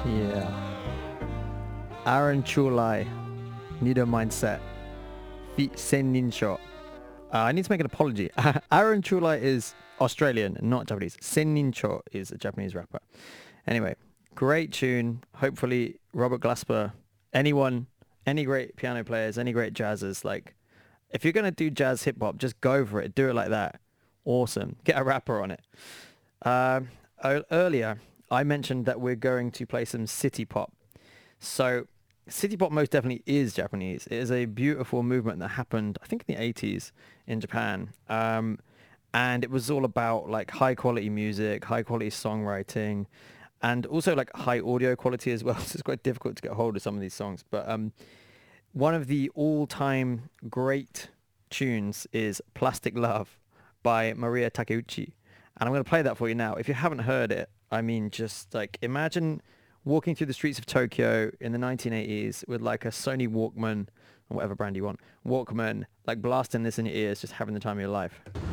Yeah. Aaron Chulai, Nido Mindset, Feet Senninsho. I need to make an apology. Aaron Chulai is Australian, not Japanese. Senninsho is a Japanese rapper. Anyway, great tune. Hopefully Robert Glasper, anyone, any great piano players, any great jazzers, like if you're going to do jazz hip hop, just go for it. Do it like that. Awesome. Get a rapper on it. Earlier, I mentioned that we're going to play some city pop. So city pop most definitely is Japanese. It is a beautiful movement that happened, I think, in the 80s in Japan. And it was all about like high quality music, high quality songwriting, and also like high audio quality as well. So it's quite difficult to get hold of some of these songs. But one of the all-time great tunes is Plastic Love by Maria Takeuchi. And I'm going to play that for you now. If you haven't heard it, I mean, just like imagine walking through the streets of Tokyo in the 1980s with like a Sony Walkman, or whatever brand you want, Walkman, like blasting this in your ears, just having the time of your life.